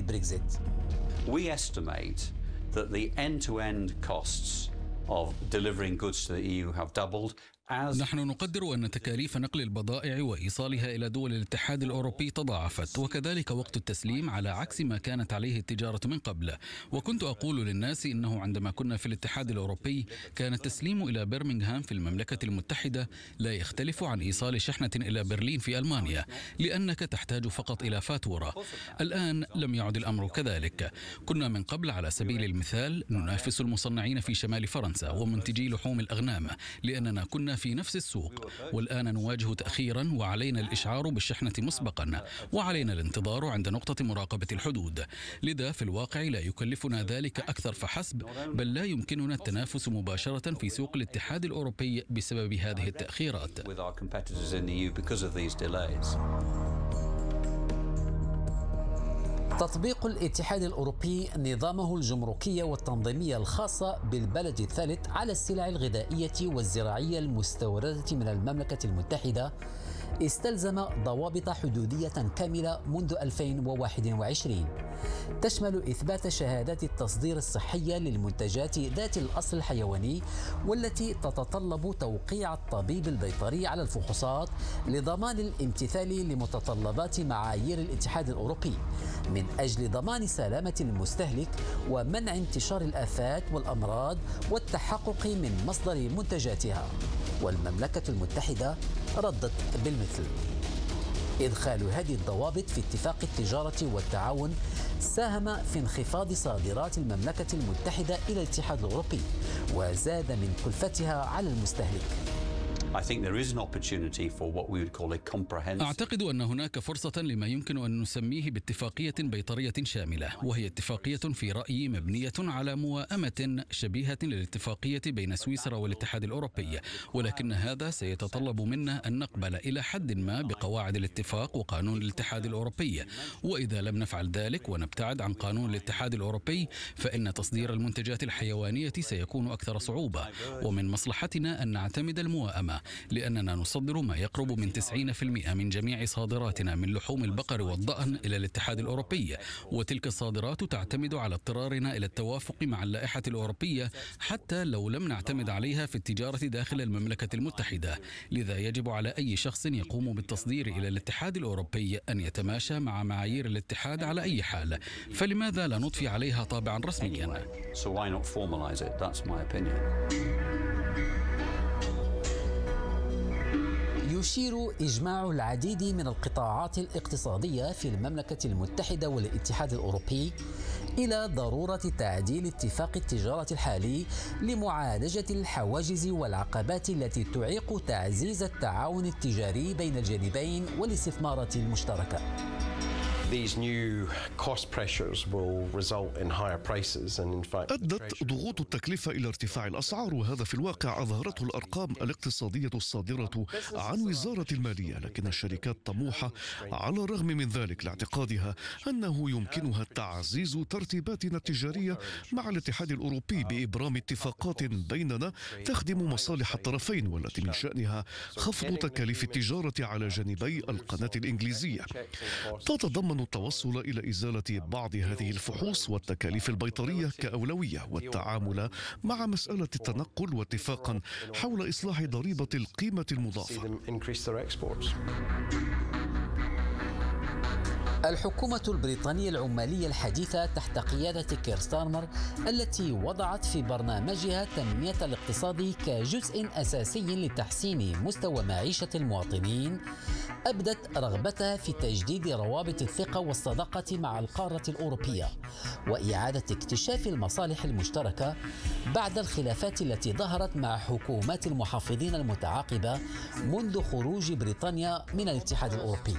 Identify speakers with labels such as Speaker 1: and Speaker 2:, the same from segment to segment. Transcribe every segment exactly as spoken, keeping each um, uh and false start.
Speaker 1: البريكزيت.
Speaker 2: We estimate that the end-to-end costs of delivering goods to the E U have doubled.
Speaker 3: نحن نقدر أن تكاليف نقل البضائع وإيصالها إلى دول الاتحاد الأوروبي تضاعفت، وكذلك وقت التسليم على عكس ما كانت عليه التجارة من قبل. وكنت أقول للناس إنه عندما كنا في الاتحاد الأوروبي كان التسليم إلى برمنغهام في المملكة المتحدة لا يختلف عن إيصال شحنة إلى برلين في ألمانيا، لأنك تحتاج فقط إلى فاتورة. الآن لم يعد الأمر كذلك. كنا من قبل على سبيل المثال ننافس المصنعين في شمال فرنسا ومنتجي لحوم الأغنام لأننا كنا في نفس السوق، والآن نواجه تأخيرا وعلينا الإشعار بالشحنة مسبقا، وعلينا الانتظار عند نقطة مراقبة الحدود. لذا في الواقع لا يكلفنا ذلك أكثر فحسب، بل لا يمكننا التنافس مباشرة في سوق الاتحاد الأوروبي بسبب هذه التأخيرات.
Speaker 1: تطبيق الاتحاد الأوروبي نظامه الجمركي والتنظيمي الخاص بالبلد الثالث على السلع الغذائية والزراعية المستوردة من المملكة المتحدة استلزم ضوابط حدودية كاملة منذ ألفين وواحد وعشرين تشمل إثبات شهادات التصدير الصحية للمنتجات ذات الأصل الحيواني والتي تتطلب توقيع الطبيب البيطري على الفحوصات لضمان الامتثال لمتطلبات معايير الاتحاد الأوروبي من أجل ضمان سلامة المستهلك ومنع انتشار الآفات والأمراض والتحقق من مصدر منتجاتها. والمملكة المتحدة ردت بالمثل. إدخال هذه الضوابط في اتفاق التجارة والتعاون ساهم في انخفاض صادرات المملكة المتحدة إلى الاتحاد الأوروبي وزاد من كلفتها على المستهلك.
Speaker 3: أعتقد أن هناك فرصة لما يمكن أن نسميه باتفاقية بيطرية شاملة، وهي اتفاقية في رأيي مبنية على موائمة شبيهة للاتفاقية بين سويسرا والاتحاد الأوروبي، ولكن هذا سيتطلب منا أن نقبل إلى حد ما بقواعد الاتفاق وقانون الاتحاد الأوروبي، وإذا لم نفعل ذلك ونبتعد عن قانون الاتحاد الأوروبي فإن تصدير المنتجات الحيوانية سيكون أكثر صعوبة، ومن مصلحتنا أن نعتمد الموائمة لأننا نصدر ما يقرب من تسعين بالمئة من جميع صادراتنا من لحوم البقر والضأن إلى الاتحاد الأوروبي، وتلك الصادرات تعتمد على اضطرارنا إلى التوافق مع اللائحة الأوروبية حتى لو لم نعتمد عليها في التجارة داخل المملكة المتحدة. لذا يجب على أي شخص يقوم بالتصدير إلى الاتحاد الأوروبي أن يتماشى مع معايير الاتحاد على أي حال، فلماذا لا نضفي عليها طابعا رسميا؟
Speaker 1: يشير إجماع العديد من القطاعات الاقتصادية في المملكة المتحدة والاتحاد الأوروبي إلى ضرورة تعديل اتفاق التجارة الحالي لمعالجة الحواجز والعقبات التي تعيق تعزيز التعاون التجاري بين الجانبين والاستثمارات المشتركة.
Speaker 4: أدت ضغوط التكلفة إلى ارتفاع الأسعار، وهذا في الواقع أظهرته الأرقام الاقتصادية الصادرة عن وزارة المالية، لكن الشركات طموحة على الرغم من ذلك لاعتقادها أنه يمكنها تعزيز ترتيباتنا التجارية مع الاتحاد الأوروبي بإبرام اتفاقات بيننا تخدم مصالح الطرفين، والتي من شأنها خفض تكاليف التجارة على جانبي القناة الإنجليزية. تتضمن التوصل إلى إزالة بعض هذه الفحوص والتكاليف البيطرية كأولوية، والتعامل مع مسألة التنقل واتفاقا حول إصلاح ضريبة القيمة المضافة.
Speaker 1: الحكومة البريطانية العمالية الحديثة تحت قيادة كير ستارمر التي وضعت في برنامجها تنمية الاقتصاد كجزء أساسي لتحسين مستوى معيشة المواطنين أبدت رغبتها في تجديد روابط الثقة والصداقة مع القارة الأوروبية وإعادة اكتشاف المصالح المشتركة بعد الخلافات التي ظهرت مع حكومات المحافظين المتعاقبة منذ خروج بريطانيا من الاتحاد الأوروبي.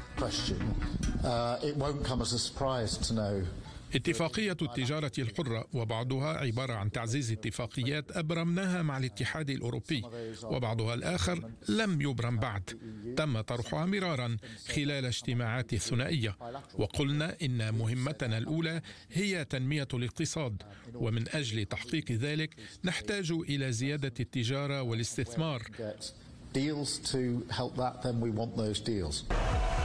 Speaker 5: اتفاقية التجارة الحرة وبعضها عبارة عن تعزيز اتفاقيات أبرمناها مع الاتحاد الأوروبي، وبعضها الآخر لم يبرم بعد. تم طرحها مرارا خلال اجتماعات الثنائية، وقلنا إن مهمتنا الأولى هي تنمية الاقتصاد، ومن أجل تحقيق ذلك نحتاج إلى زيادة التجارة والاستثمار.